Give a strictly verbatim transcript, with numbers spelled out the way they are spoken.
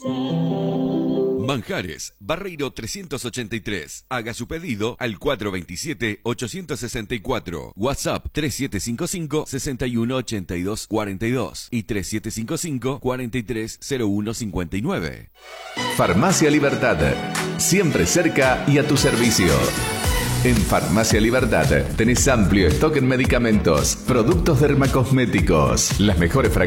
Manjares, Barreiro trescientos ochenta y tres. Haga su pedido al cuatro dos siete, ocho seis cuatro. WhatsApp tres siete cinco cinco, seis uno ocho dos cuatro dos y tres siete cinco cinco, cuatro tres cero uno cinco nueve. Farmacia Libertad, siempre cerca y a tu servicio. En Farmacia Libertad tenés amplio stock en medicamentos, productos dermacosméticos, las mejores fragancias